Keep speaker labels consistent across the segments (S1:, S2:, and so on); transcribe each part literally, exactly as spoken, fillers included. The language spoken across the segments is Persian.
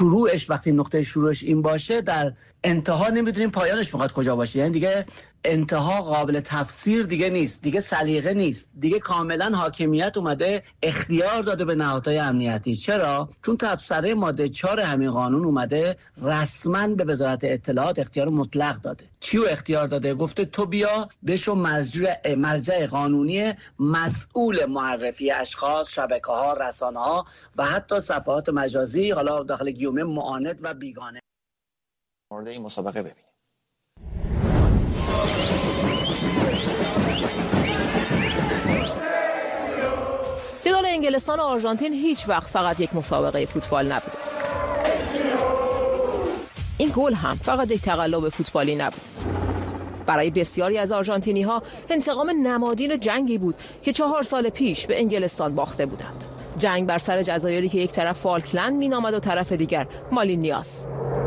S1: شروعش وقتی نقطه شروعش این باشه در انتها نمیدونیم پایانش میخواد کجا باشه. یعنی دیگه انتها قابل تفسیر دیگه نیست، دیگه سلیقه نیست، دیگه کاملا حاکمیت اومده اختیار داده به نهادهای امنیتی. چرا؟ چون تبصره ماده چهار همین قانون اومده رسما به وزارت اطلاعات اختیار مطلق داده. چی رو اختیار داده؟ گفته تو بیا بشو مرجع مرجع قانونی مسئول معرفی اشخاص، شبکه‌ها، رسانه‌ها و حتی صفحات مجازی، حالا داخل گیومه معاند و بیگانه.
S2: مورد این مسابقه ببینید.
S3: جدال انگلستان و آرژانتین هیچ وقت فقط یک مسابقه فوتبال نبود. این گل هم فقط یک تقلب فوتبالی نبود. برای بسیاری از آرژانتینی‌ها انتقام نمادین جنگی بود که چهار سال پیش به انگلستان باخته بودند. جنگ بر سر جزایری که یک طرف فالکلند مینامد و طرف دیگر مالینیاس.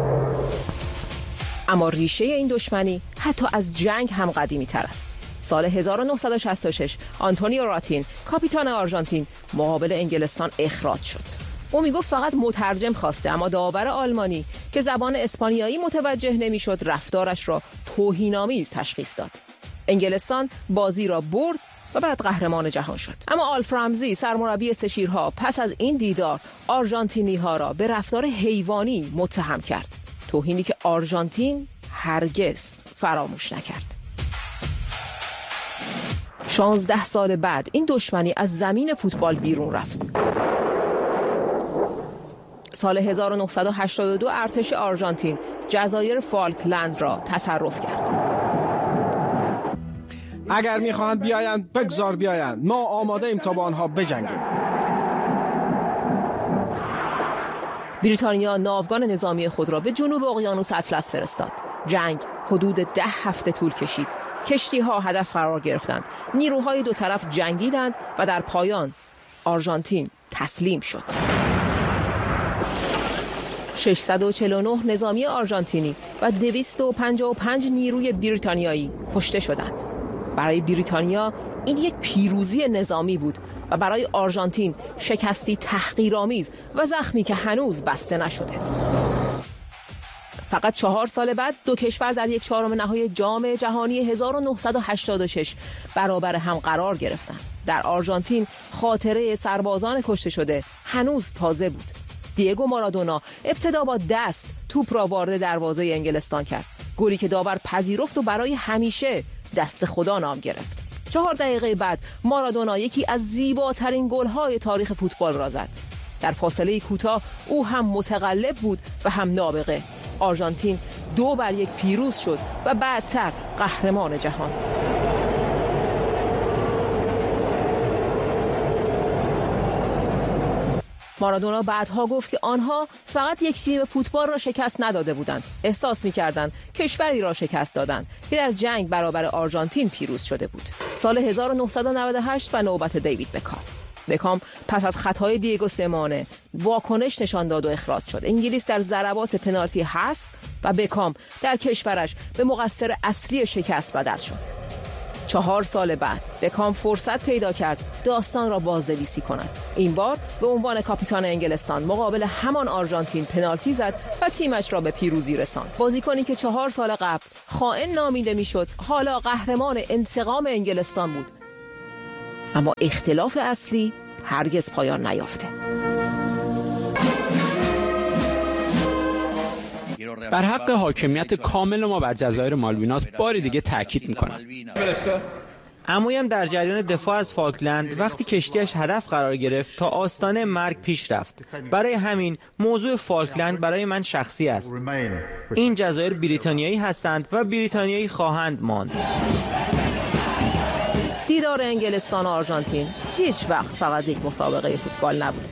S3: اما ریشه این دشمنی حتی از جنگ هم قدیمی تر است. سال هزار و نهصد و شصت و شش آنتونیو راتین، کاپیتان آرژانتین، مقابل انگلستان اخراج شد. او میگفت فقط مترجم خواسته، اما داور آلمانی که زبان اسپانیایی متوجه نمیشد رفتارش را توهین‌آمیز تشخیص داد. انگلستان بازی را برد و بعد قهرمان جهان شد. اما آلف رمزی، سرمربی سه شیرها، پس از این دیدار آرژانتینی‌ها را به رفتار حیوانی متهم کرد. توهینی که آرژانتین هرگز فراموش نکرد. شانزده سال بعد این دشمنی از زمین فوتبال بیرون رفت. سال هزار و نهصد و هشتاد و دو ارتش آرژانتین جزایر فالکلند را تصرف کرد.
S4: اگر میخواهند بیایند بگذار بیایند، ما آماده ایم تا با آنها بجنگیم.
S3: بریتانیا ناوگان نظامی خود را به جنوب اقیانوس اطلس فرستاد. جنگ حدود ده هفته طول کشید. کشتی‌ها هدف قرار گرفتند. نیروهای دو طرف جنگیدند و در پایان آرژانتین تسلیم شد. ششصد و چهل و نه نظامی آرژانتینی و دویست و پنجاه و پنج نیروی بریتانیایی کشته شدند. برای بریتانیا این یک پیروزی نظامی بود و برای آرژانتین شکستی تحقیرآمیز و زخمی که هنوز بسته نشده. فقط چهار سال بعد دو کشور در یک چهارم نهایی جام جهانی هزار و نهصد و هشتاد و شش برابر هم قرار گرفتند. در آرژانتین خاطره سربازان کشته شده هنوز تازه بود. دیگو مارادونا ابتدا با دست توپ را وارد دروازه انگلستان کرد. گلی که داور پذیرفت و برای همیشه دست خدا نام گرفت. چهار دقیقه بعد مارادونا یکی از زیباترین گل‌های تاریخ فوتبال را زد. در فاصله کوتاه او هم متغلب بود و هم نابغه. آرژانتین دو بر یک پیروز شد و بعدتر قهرمان جهان. مارادونا بعدها گفت که آنها فقط یک تیم فوتبال را شکست نداده بودند. احساس می‌کردند کشوری را شکست دادند که در جنگ برابر آرژانتین پیروز شده بود. سال هزار و نهصد و نود و هشت و نوبت دیوید بکام. بکام پس از خطای دیگو سیمونه واکنش نشان داد و اخراج شد. انگلیس در ضربات پنالتی حذف و بکام در کشورش به مقصر اصلی شکست بدل شد. چهار سال بعد بکام فرصت پیدا کرد داستان را بازنویسی کند. این بار به عنوان کاپیتان انگلستان مقابل همان آرژانتین پنالتی زد و تیمش را به پیروزی رساند. بازیکنی که چهار سال قبل خائن نامیده میشد حالا قهرمان انتقام انگلستان بود. اما اختلاف اصلی هرگز پایان نیافته.
S5: بر حق حاکمیت کامل ما بر جزایر مالویناس باری دیگه تاکید میکنم.
S6: عمویم در جریان دفاع از فالکلند وقتی کشتیش هدف قرار گرفت تا آستانه مرگ پیش رفت. برای همین موضوع فالکلند برای من شخصی است. این جزایر بریتانیایی هستند و بریتانیایی خواهند ماند.
S3: دیدار انگلستان و آرژانتین هیچ وقت فقط یک مسابقه فوتبال نبود.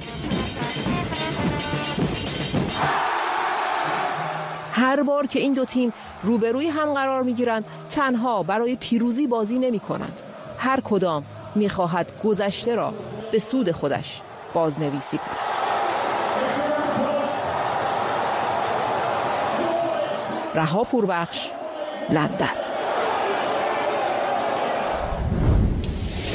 S3: هر بار که این دو تیم روبروی هم قرار می‌گیرند تنها برای پیروزی بازی نمی‌کنند. هر کدام می‌خواهد گذشته را به سود خودش بازنویسی کند. رها پوربخش، لندن.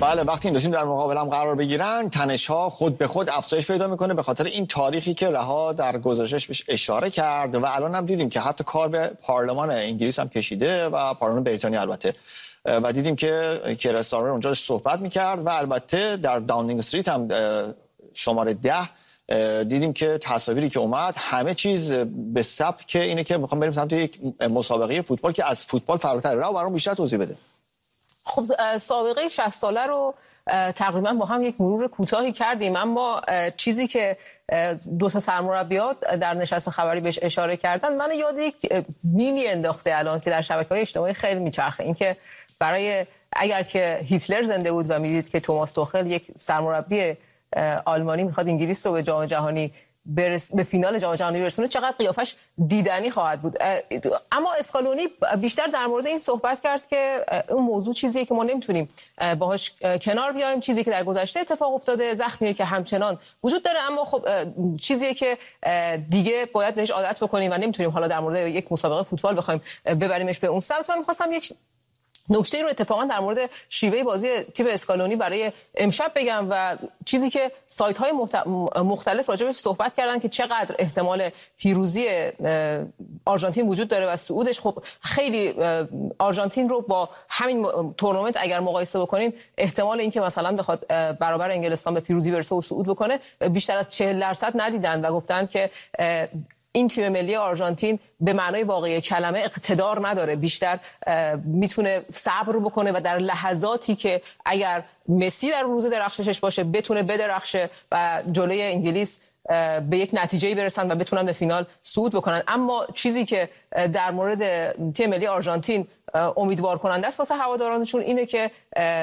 S2: بله وقتی این دو تیم در مقابل هم قرار بگیرن تنش‌ها خود به خود افزایش پیدا میکنه به خاطر این تاریخی که رها در گزارشش بهش اشاره کرد و الان هم دیدیم که حتی کار به پارلمان انگلیس هم کشیده و پارلمان بریتانیا البته و دیدیم که کیر استارمر اونجا صحبت میکرد و البته در داونینگ استریت هم شماره ده دیدیم که تصاویری که اومد همه چیز به سبک اینه که میخوام بریم سمت یک مسابقه فوتبال که از فوتبال فراتره. راه برام بیشتر توضیح بده.
S3: خب سابقه شصت ساله رو تقریبا با هم یک مرور کوتاهی کردیم، اما چیزی که دو تا سرمربیات در نشست خبری بهش اشاره کردن من یاد یک میمی انداخته الان که در شبکه‌های اجتماعی خیلی میچرخه، این که برای اگر که هیتلر زنده بود و میدید که توماس توخل یک سرمربی آلمانی میخواد انگلیس رو به جام جهانی برس... به فینال جام جهانی برسونه چقدر قیافش دیدنی خواهد بود. اما اسکالونی بیشتر در مورد این صحبت کرد که اون موضوع چیزیه که ما نمیتونیم باهاش کنار بیایم، چیزی که در گذشته اتفاق افتاده، زخمیه که همچنان وجود داره، اما خب چیزیه که دیگه باید بهش عادت بکنیم و نمیتونیم حالا در مورد یک مسابقه فوتبال بخوایم ببریمش به اون سمت. من می‌خواستم یک نکته رو اتفاقا در مورد شیوه بازی تیم اسکالونی برای امشب بگم و چیزی که سایت‌های مختلف راجعش صحبت کردن که چقدر احتمال پیروزی آرژانتین وجود داره و صعودش. خب خیلی آرژانتین رو با همین تورنمنت اگر مقایسه بکنیم احتمال اینکه مثلا بخواد برابر انگلستان به پیروزی برسه و صعود بکنه بیشتر از چهل درصد ندیدن و گفتن که این تیم ملی آرژانتین به معنای واقعی کلمه اقتدار نداره، بیشتر میتونه صبر بکنه و در لحظاتی که اگر مسی در روز درخششش باشه بتونه بدرخشه و جلوی انگلیس به یک نتیجه‌ای برسن و بتونن به فینال صعود بکنن. اما چیزی که در مورد تیم ملی آرژانتین امیدوار کننده است واسه هوادارانشون اینه که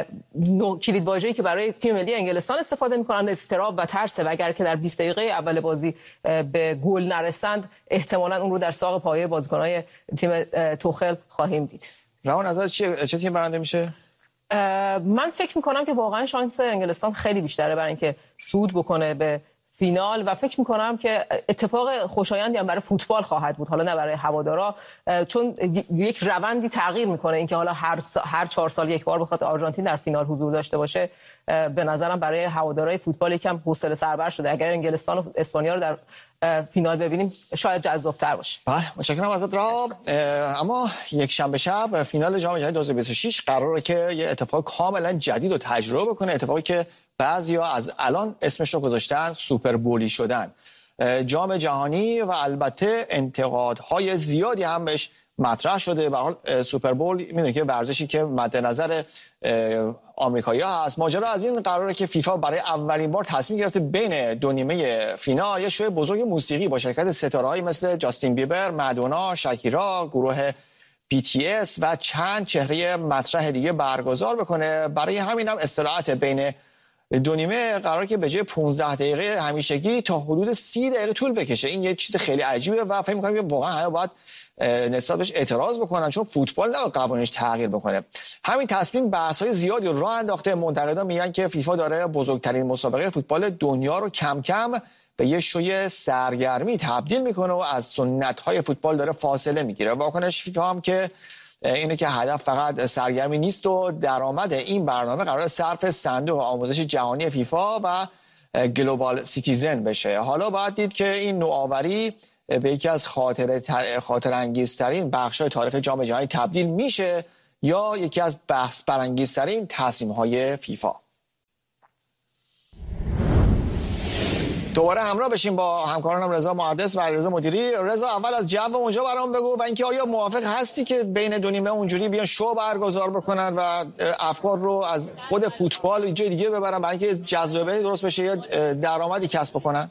S3: کلید واژه‌ای که برای تیم ملی انگلستان استفاده می‌کنن اضطراب و ترس و اگر که در بیست دقیقه اول بازی به گل نرسند احتمالاً اون رو در ساق پایه بازیکن‌های تیم توخل خواهیم دید.
S2: رها نظر چیه؟ چه تیم برنده میشه؟
S3: من فکر می‌کنم که واقعاً شانس انگلستان خیلی بیشتره برای اینکه صعود بکنه به فینال و فکر میکنم که اتفاق خوشایندی هم برای فوتبال خواهد بود، حالا نه برای هوادارا، چون یک روندی تغییر میکنه. اینکه حالا هر هر چهار سال یک بار بخواد آرژانتین در فینال حضور داشته باشه به نظرم برای هوادارهای فوتبال یکم حوصله سربر شده. اگر انگلستان و اسپانیا رو در فینال ببینیم شاید جذاب‌تر باشه.
S2: بله متشکرم ازت رها. اما یک شنبه شب فینال جام جهانی دو هزار و بیست و شش قراره که یه اتفاق کاملا جدید رو تجربه بکنه، اتفاقی که بعضیا از الان اسمش رو گذاشتن سوپر بولی شدن. جام جهانی و البته انتقادهای زیادی هم بهش مطرح شده. به حال سوپر بول میدونید که ورزشی که مد نظر آمریکایی‌ها هست. ماجرا از این قراره که فیفا برای اولین بار تصمیم گرفته بین دو نیمه فینال یه شو بزرگ موسیقی با شرکت ستاره‌های مثل جاستین بیبر، مادونا، شاکیرا، گروه بی تی اس و چند چهره مطرح دیگه برگزار بکنه. برای همین هم استراحت بین دو نیمه قراره که به جای پانزده دقیقه همیشگی تا حدود سی دقیقه طول بکشه. این یه چیز خیلی عجیبه و فکر می‌کنم که واقعا همه باید نسبت بهش اعتراض بکنن، چون فوتبال نه قوانینش تغییر بکنه. همین تصمیم بحث‌های زیادی رو راه انداخته. منتقدان میگن که فیفا داره بزرگترین مسابقه فوتبال دنیا رو کم کم به یه شوی سرگرمی تبدیل میکنه و از سنت‌های فوتبال داره فاصله میگیره. واکنش فیفا هم که اینه که هدف فقط سرگرمی نیست و درآمد این برنامه قرار صرف صندوق آموزش جهانی فیفا و گلوبال سیتیزن بشه. حالا باید دید که این نوآوری به یکی از خاطر خاطر انگیزترین بخش‌های تاریخ جام جهانی تبدیل میشه یا یکی از بحث برانگیزترین تصمیم‌های فیفا. دوباره همراه بشیم با همکارانم رضا محدث و علیرضا مدیری. رضا اول از جو اونجا برام بگو و اینکه آیا موافق هستی که بین دو نیمه اونجوری بیان شو برگزار بکنن و افکار رو از خود فوتبال یه جای دیگه ببرن برای اینکه جذابیت درست بشه یا درآمدی کسب بکنن؟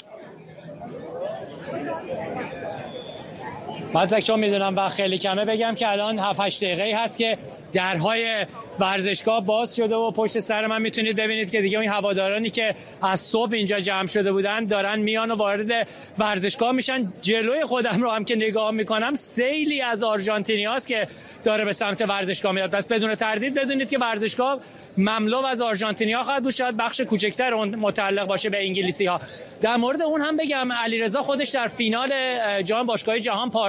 S7: مزدک چون میدونم و خیلی کمه بگم که الان هفت هشت دقیقه‌ای هست که درهای ورزشگاه باز شده و پشت سر من میتونید ببینید که دیگه این هوادارانی که از صبح اینجا جمع شده بودن دارن میان و وارد ورزشگاه میشن. جلوی خودم رو هم که نگاه میکنم سیلی از آرژانتینیاست که داره به سمت ورزشگاه میاد. پس بدون تردید بدونید که ورزشگاه مملو از آرژانتینیا خواهد بود، شاید بخش کوچکتر اون متعلق باشه به انگلیسی‌ها. در مورد اون هم بگم علیرضا خودش در فینال جام باشگاه‌های جهان پارسال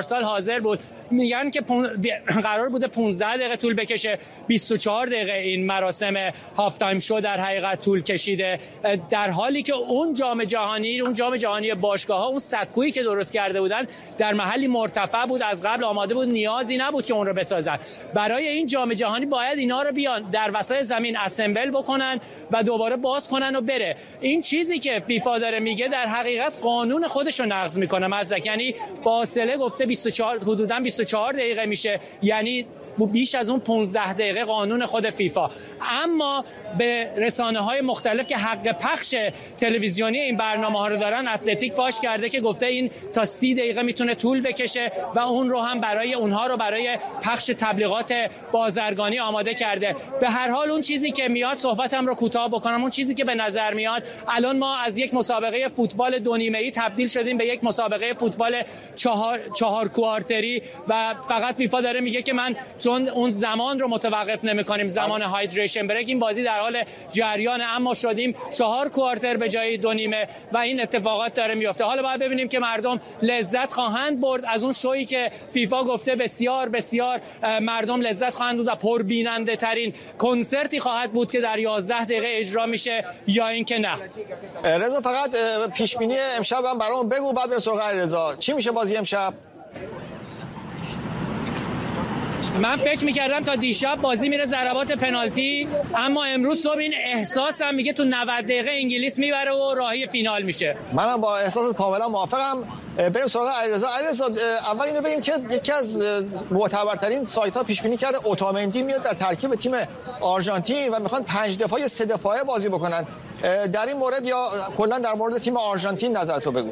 S7: پارسال حاضر بود. میگن که پون... قرار بوده پانزده دقیقه طول بکشه، بیست و چهار دقیقه این مراسم هاف تایم شو در حقیقت طول کشیده، در حالی که اون جام جهانی اون جام جهانی باشگاه‌ها اون سکویی که درست کرده بودن در محلی مرتفع بود، از قبل آماده بود، نیازی نبود که اون رو بسازن. برای این جام جهانی باید اینا رو بیان در وسط زمین اسمبل بکنن و دوباره باز کنن و بره. این چیزی که فیفا داره میگه در حقیقت قانون خودش رو نقض میکنه. مزدک یعنی فاصله گفته بیست و چهار حدوداً بیست و چهار دقیقه میشه، یعنی بیش از اون پانزده دقیقه قانون خود فیفا. اما به رسانه‌های مختلف که حق پخش تلویزیونی این برنامه‌ها رو دارن، اتلتیک فاش کرده که گفته این تا سی دقیقه میتونه طول بکشه و اون رو هم برای اونها رو برای پخش تبلیغات بازرگانی آماده کرده. به هر حال اون چیزی که میاد، صحبتم رو کوتاه بکنم، اون چیزی که به نظر میاد الان ما از یک مسابقه فوتبال دو نیمه‌ای تبدیل شدیم به یک مسابقه فوتبال چهار چهار کوارتری و فقط فیفا داره میگه که من چون اون زمان رو متوقف نمی‌کنیم، زمان هایدریشن بریک، این بازی در حال جریان، اما شدیم چهار کوارتر به جای دو نیمه و این اتفاقات داره میفته. حالا باید ببینیم که مردم لذت خواهند برد از اون شویی که فیفا گفته بسیار بسیار مردم لذت خواهند بود و پربیننده ترین کنسرتی خواهد بود که در یازده دقیقه اجرا میشه، یا اینکه نه.
S2: رضا فقط پیش بینی امشب هم برام بگو، بعد بریم سراغ رضا. چی میشه بازی امشب؟
S7: من فکر میکردم تا دیشب بازی میره ضربات پنالتی، اما امروز صبح این احساسم میگه تو نود دقیقه انگلیس میبره و راهی فینال میشه.
S2: منم با احساس کاملا موافقم. بریم سراغ علیرضا. علیرضا اول اینو بگیم که یکی از معتبرترین سایت‌ها پیش بینی کرده اوتامندی میاد در ترکیب تیم آرژانتین و میخوان پنج دفاعه سه دفاعه بازی بکنن. در این مورد یا کلا در مورد تیم آرژانتین نظرتو بگو.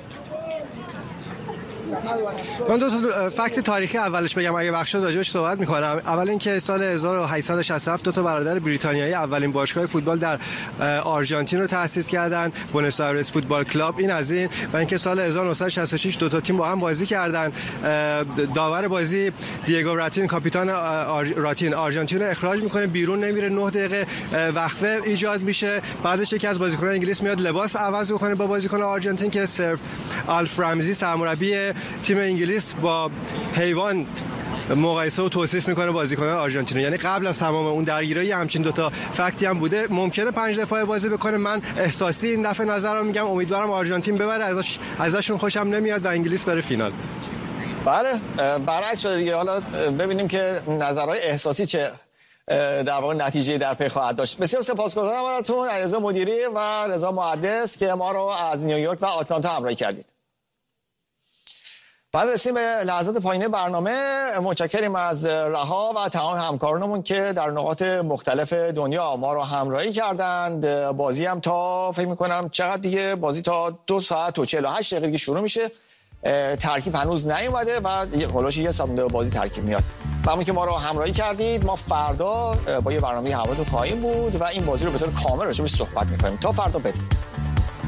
S8: من دو تا فکت تاریخی اولش بگم اگه بخش راجعش صحبت می‌کنم. اول اینکه سال هزار و هشتصد و شصت و هفت دو تا برادر بریتانیایی اولین باشگاه فوتبال در آرژانتین رو تأسیس کردن، بونس آیرس فوتبال کلاب. این از این. و اینکه سال هزار و نهصد و شصت و شش دو تا تیم با هم بازی کردن. داور بازی دیگو راتین، کاپیتان راتین، آرژانتین رو اخراج میکنه، بیرون نمیره، نه دقیقه وقفه ایجاد میشه. بعدش یکی از بازیکنان انگلیس میاد لباس عوض میکنه با بازیکن آرژانتین که سر آلف رمزی سرمربی تیم انگلیس با حیوان مقایسه و توصیف میکنه بازیکنان آرژانتین. یعنی قبل از تمام اون درگیری همچین دوتا فکتی هم بوده. ممکنه پنج دفعه بازی بکنه. من احساسی این دفعه نظرم میگم امیدوارم آرژانتین ببره، ازش ازشون خوشم نمیاد و انگلیس بره فینال.
S2: بله برعکس شده دیگه. حالا ببینیم که نظرهای احساسی چه در واقع نتیجه در پی خواهد داشت. بسیار سپاسگزارم ازتون علیرضا مدیری و رضا محدث که ما رو از نیویورک و آتلانتا همراهی کردید. بعد رسیم به لحظات پایینی برنامه. متشکریم از رها و تمام همکارانمون که در نقاط مختلف دنیا ما رو همراهی کردند. بازی هم تا فکر می‌کنم چقدر دیگه بازی تا دو ساعت و چهل و هشت دقیقه دیگه شروع میشه. ترکیب هنوز نیومده و هولوش یه ساعت بازی ترکیب میاد. ممنون که ما رو همراهی کردید. ما فردا با یه برنامه هوا تو خواهیم بود و این بازی رو به طور کامل راجع بهش صحبت می‌کنیم. تا فردا بدید.